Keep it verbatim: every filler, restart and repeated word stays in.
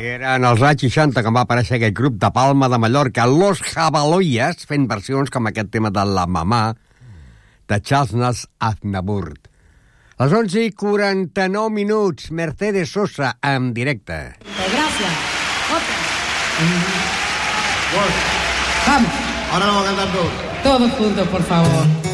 Eren els anys seixanta que va aparèixer aquest grup de Palma de Mallorca, Los Jabaloyas, fent versions com aquest tema de La Mamà, de Charles Aznavour. A les onze i quaranta-nou minuts, Mercedes Sosa, en directe. Gràcies. Otra. Bueno. Vamos. Ahora lo vamos a cantar todos. Todos juntos, por favor.